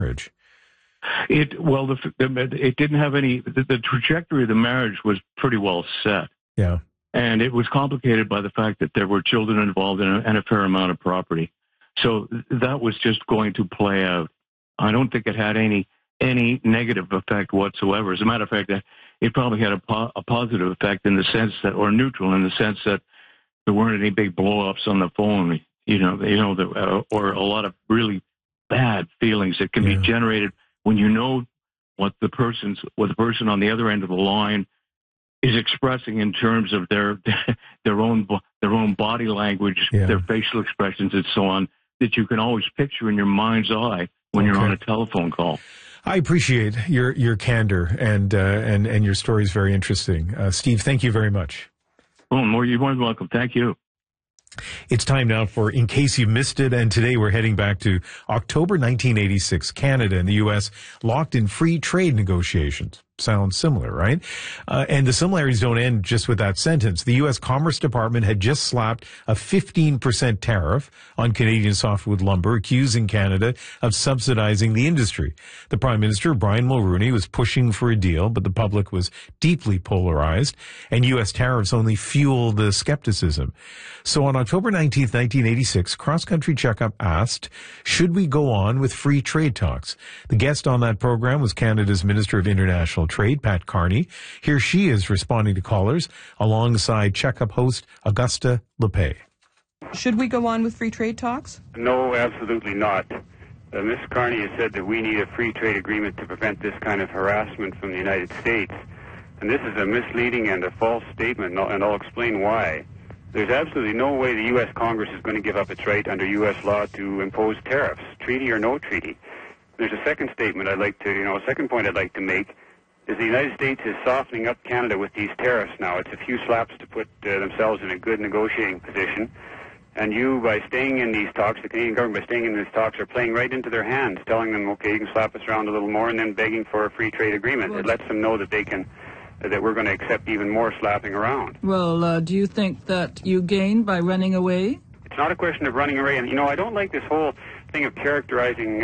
marriage? It didn't have any. The trajectory of the marriage was pretty well set. Yeah, and it was complicated by the fact that there were children involved and a fair amount of property. So that was just going to play out. I don't think it had any negative effect whatsoever. As a matter of fact, it probably had a positive effect in the sense that, or neutral in the sense that there weren't any big blow-ups on the phone, or a lot of really bad feelings that can be generated when you know what the person on the other end of the line is expressing in terms of their own body language, their facial expressions, and so on, that you can always picture in your mind's eye when you're on a telephone call. I appreciate your candor and your story is very interesting. Steve, thank you very much. Oh, you're more than welcome. Thank you. It's time now for In Case You Missed It, and today we're heading back to October 1986. Canada and the U.S. locked in free trade negotiations. Sounds similar, right? And the similarities don't end just with that sentence. The U.S. Commerce Department had just slapped a 15% tariff on Canadian softwood lumber, accusing Canada of subsidizing the industry. The Prime Minister, Brian Mulroney, was pushing for a deal, but the public was deeply polarized, and U.S. tariffs only fueled the skepticism. So on October 19th, 1986, Cross Country Checkup asked, should we go on with free trade talks? The guest on that program was Canada's Minister of International Trade, Pat Carney. Here she is responding to callers alongside Checkup host Augusta Lepay. Should we go on with free trade talks? No, absolutely not. Ms. Carney has said that we need a free trade agreement to prevent this kind of harassment from the United States. And this is a misleading and a false statement, and I'll explain why. There's absolutely no way the U.S. Congress is going to give up its right under U.S. law to impose tariffs, treaty or no treaty. There's a second statement a second point I'd like to make is the United States is softening up Canada with these tariffs now. It's a few slaps to put themselves in a good negotiating position. And by staying in these talks, the Canadian government, by staying in these talks, are playing right into their hands, telling them, okay, you can slap us around a little more, and then begging for a free trade agreement. It lets them know that that we're going to accept even more slapping around. Well, do you think that you gain by running away? It's not a question of running away. And, I don't like this whole thing of characterizing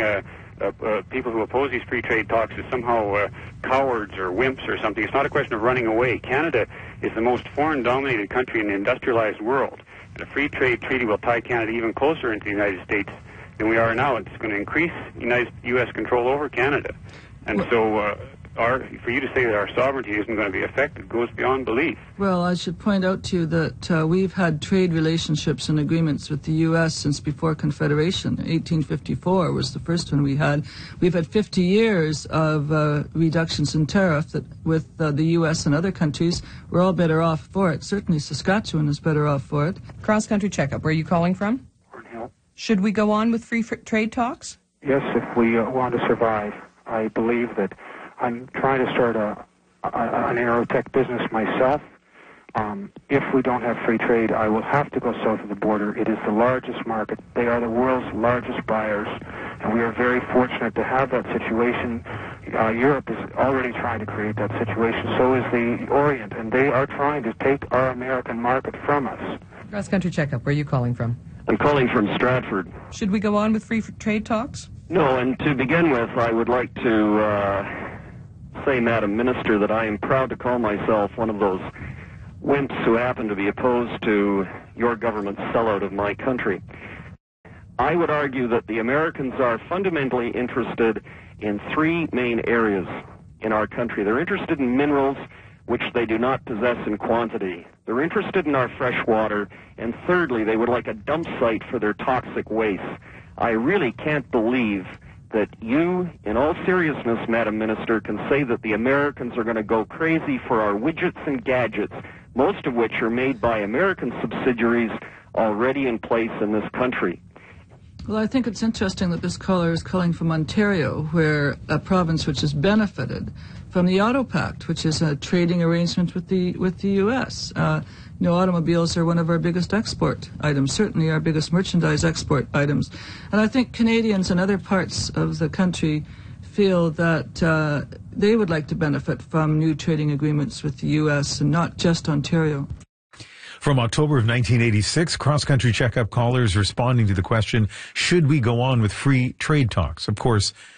people who oppose these free trade talks as somehow cowards or wimps or something. It's not a question of running away. Canada is the most foreign-dominated country in the industrialized world. And a free trade treaty will tie Canada even closer into the United States than we are now. It's going to increase U.S. control over Canada. And for you to say that our sovereignty isn't going to be affected goes beyond belief. Well, I should point out to you that we've had trade relationships and agreements with the U.S. since before Confederation. 1854 was the first one we had. We've had 50 years of reductions in tariff that with the U.S. and other countries, we're all better off for it. Certainly Saskatchewan is better off for it. Cross Country Checkup, where are you calling from? Cornhill. Should we go on with free trade talks? Yes, if we want to survive. I believe that I'm trying to start an aerotech business myself. If we don't have free trade, I will have to go south of the border. It is the largest market. They are the world's largest buyers, and we are very fortunate to have that situation. Europe is already trying to create that situation. So is the Orient, and they are trying to take our American market from us. Cross Country Checkup, where are you calling from? I'm calling from Stratford. Should we go on with free trade talks? No, and to begin with, I would like to say, Madam Minister, that I am proud to call myself one of those wimps who happen to be opposed to your government's sellout of my country. I would argue that the Americans are fundamentally interested in three main areas in our country. They're interested in minerals, which they do not possess in quantity. They're interested in our fresh water, and thirdly, they would like a dump site for their toxic waste. I really can't believe that you, in all seriousness, Madam Minister, can say that the Americans are going to go crazy for our widgets and gadgets, most of which are made by American subsidiaries already in place in this country. Well, I think it's interesting that this caller is calling from Ontario, where a province which has benefited from the Auto Pact, which is a trading arrangement with the U.S. Automobiles are one of our biggest export items, certainly our biggest merchandise export items. And I think Canadians in other parts of the country feel that they would like to benefit from new trading agreements with the U.S. and not just Ontario. From October of 1986, Cross Country Checkup callers responding to the question, should we go on with free trade talks? Of course,